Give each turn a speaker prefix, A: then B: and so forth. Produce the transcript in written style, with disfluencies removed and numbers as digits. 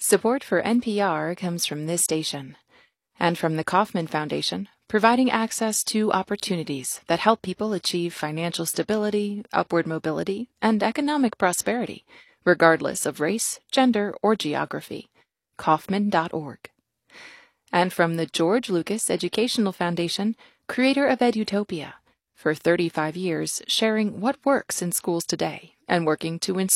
A: Support for NPR comes from this station and from the Kauffman Foundation, providing access to opportunities that help people achieve financial stability, upward mobility, and economic prosperity, regardless of race, gender, or geography. Kauffman.org. And from the George Lucas Educational Foundation, creator of Edutopia, for 35 years sharing what works in schools today and working to inspire